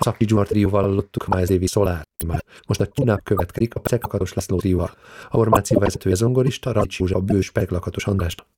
Szaki Gyurr trióval hallottuk ma ez évi Szoláriumát. Most a Csináp következik a Szekakatos László trióval. A formáció vezetője zongorista, Radics József, a bős peglakatos András.